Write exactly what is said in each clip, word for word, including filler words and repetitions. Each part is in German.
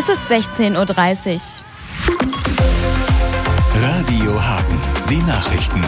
Es ist sechzehn Uhr dreißig. Radio Hagen, die Nachrichten.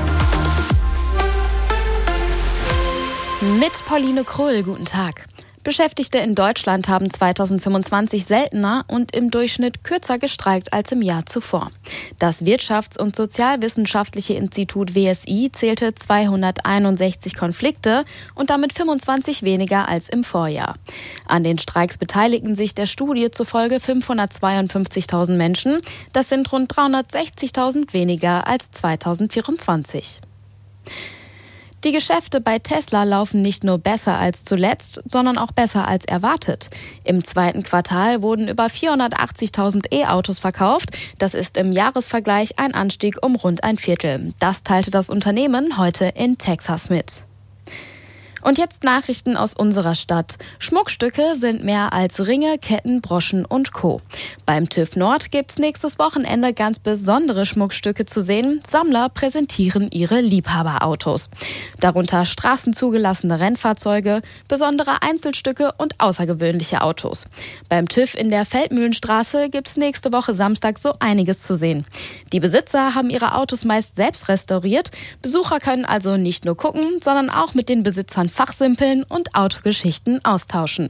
Mit Pauline Krull, guten Tag. Beschäftigte in Deutschland haben zweitausendfünfundzwanzig seltener und im Durchschnitt kürzer gestreikt als im Jahr zuvor. Das Wirtschafts- und Sozialwissenschaftliche Institut W S I zählte zweihunderteinundsechzig Konflikte und damit fünfundzwanzig weniger als im Vorjahr. An den Streiks beteiligten sich der Studie zufolge fünfhundertzweiundfünfzigtausend Menschen. Das sind rund dreihundertsechzigtausend weniger als zweitausendvierundzwanzig. Die Geschäfte bei Tesla laufen nicht nur besser als zuletzt, sondern auch besser als erwartet. Im zweiten Quartal wurden über vierhundertachtzigtausend E-Autos verkauft. Das ist im Jahresvergleich ein Anstieg um rund ein Viertel. Das teilte das Unternehmen heute in Texas mit. Und jetzt Nachrichten aus unserer Stadt. Schmuckstücke sind mehr als Ringe, Ketten, Broschen und Co. Beim TÜV Nord gibt's nächstes Wochenende ganz besondere Schmuckstücke zu sehen. Sammler präsentieren ihre Liebhaberautos. Darunter straßenzugelassene Rennfahrzeuge, besondere Einzelstücke und außergewöhnliche Autos. Beim TÜV in der Feldmühlenstraße gibt's nächste Woche Samstag so einiges zu sehen. Die Besitzer haben ihre Autos meist selbst restauriert. Besucher können also nicht nur gucken, sondern auch mit den Besitzern fachsimpeln und Autogeschichten austauschen.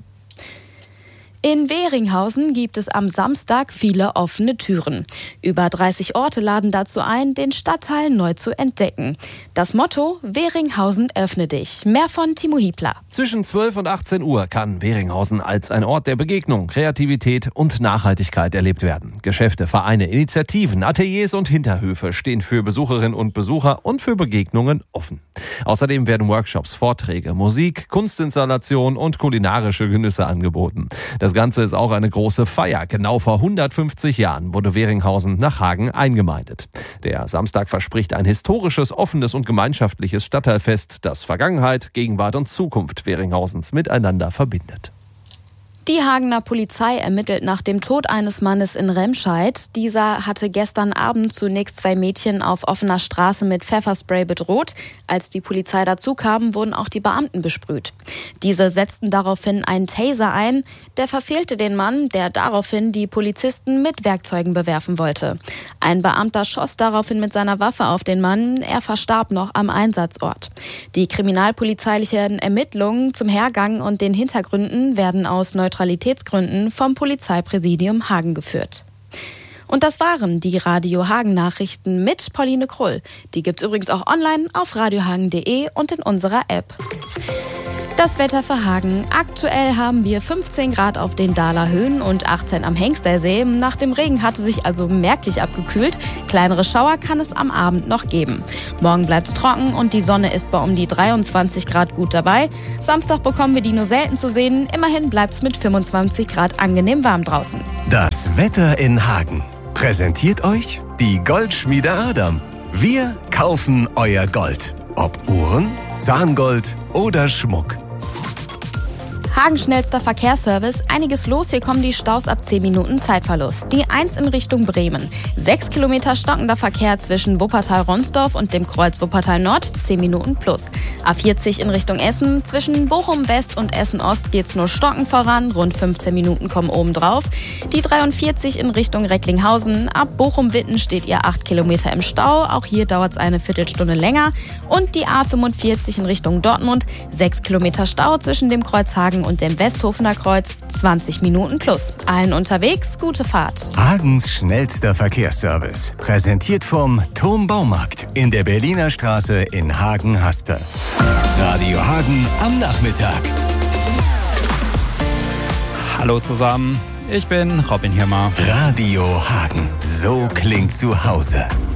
In Weringhausen gibt es am Samstag viele offene Türen. Über dreißig Orte laden dazu ein, den Stadtteil neu zu entdecken. Das Motto: Weringhausen öffne dich. Mehr von Timo Hiebler. Zwischen zwölf und achtzehn Uhr kann Weringhausen als ein Ort der Begegnung, Kreativität und Nachhaltigkeit erlebt werden. Geschäfte, Vereine, Initiativen, Ateliers und Hinterhöfe stehen für Besucherinnen und Besucher und für Begegnungen offen. Außerdem werden Workshops, Vorträge, Musik, Kunstinstallation und kulinarische Genüsse angeboten. Das Ganze ist auch eine große Feier. Genau vor hundertfünfzig Jahren wurde Weringhausen nach Hagen eingemeindet. Der Samstag verspricht ein historisches, offenes und gemeinschaftliches Stadtteilfest, das Vergangenheit, Gegenwart und Zukunft Weringhausens miteinander verbindet. Die Hagener Polizei ermittelt nach dem Tod eines Mannes in Remscheid. Dieser hatte gestern Abend zunächst zwei Mädchen auf offener Straße mit Pfefferspray bedroht. Als die Polizei dazu kam, wurden auch die Beamten besprüht. Diese setzten daraufhin einen Taser ein. Der verfehlte den Mann, der daraufhin die Polizisten mit Werkzeugen bewerfen wollte. Ein Beamter schoss daraufhin mit seiner Waffe auf den Mann. Er verstarb noch am Einsatzort. Die kriminalpolizeilichen Ermittlungen zum Hergang und den Hintergründen werden aus Neutralitätsgründen vom Polizeipräsidium Hagen geführt. Und das waren die Radio Hagen Nachrichten mit Pauline Krull. Die gibt's übrigens auch online auf radiohagen punkt de und in unserer App. Das Wetter für Hagen. Aktuell haben wir fünfzehn Grad auf den Dahler Höhen und achtzehn am Hengstersee. Nach dem Regen hatte sich also merklich abgekühlt. Kleinere Schauer kann es am Abend noch geben. Morgen bleibt's trocken und die Sonne ist bei um die dreiundzwanzig Grad gut dabei. Samstag bekommen wir die nur selten zu sehen. Immerhin bleibt's mit fünfundzwanzig Grad angenehm warm draußen. Das Wetter in Hagen präsentiert euch die Goldschmiede Adam. Wir kaufen euer Gold. Ob Uhren, Zahngold oder Schmuck. Hagen schnellster Verkehrsservice. Einiges los. Hier kommen die Staus ab zehn Minuten Zeitverlust. Die eins in Richtung Bremen. sechs Kilometer stockender Verkehr zwischen Wuppertal-Ronsdorf und dem Kreuz Wuppertal-Nord. zehn Minuten plus. A vierzig in Richtung Essen. Zwischen Bochum-West und Essen-Ost geht's nur stockend voran. Rund fünfzehn Minuten kommen oben drauf. Die dreiundvierzig in Richtung Recklinghausen. Ab Bochum-Witten steht ihr acht Kilometer im Stau. Auch hier dauert's eine Viertelstunde länger. Und die A fünfundvierzig in Richtung Dortmund. sechs Kilometer Stau zwischen dem Kreuz Hagen und dem Westhofener Kreuz, zwanzig Minuten plus. Allen unterwegs, gute Fahrt. Hagens schnellster Verkehrsservice. Präsentiert vom Turm Baumarkt in der Berliner Straße in Hagen-Haspe. Radio Hagen am Nachmittag. Hallo zusammen, ich bin Robin Hirmer. Radio Hagen, so klingt zu Hause.